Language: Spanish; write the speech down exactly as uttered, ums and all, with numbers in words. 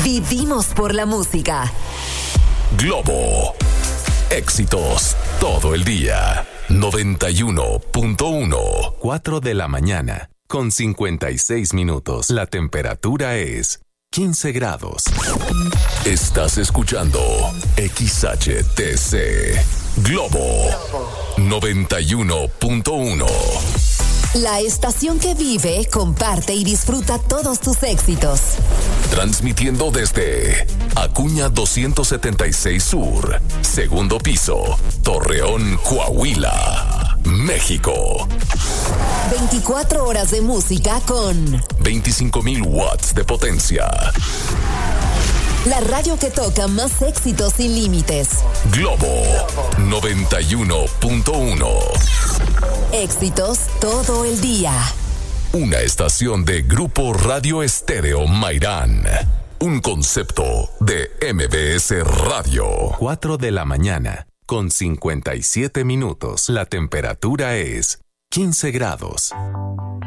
Vivimos por la música. Globo. Éxitos todo el día. noventa y uno punto uno. cuatro de la mañana, con cincuenta y seis minutos. La temperatura es quince grados. Estás escuchando X H T C Globo noventa y uno punto uno. La estación que vive, comparte y disfruta todos tus éxitos. Transmitiendo desde Acuña doscientos setenta y seis Sur, segundo piso, Torreón, Coahuila, México. veinticuatro horas de música con veinticinco mil watts de potencia. La radio que toca más éxitos sin límites. Globo noventa y uno punto uno. Éxitos todo el día. Una estación de Grupo Radio Estéreo Mairán. Un concepto de M B S Radio. cuatro de la mañana, con cincuenta y siete minutos. La temperatura es quince grados.